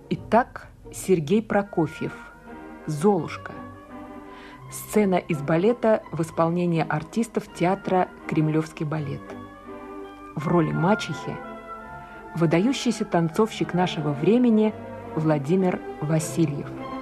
Итак, Сергей Прокофьев «Золушка». Сцена из балета в исполнении артистов театра «Кремлевский балет». В роли мачехи выдающийся танцовщик нашего времени Владимир Васильев.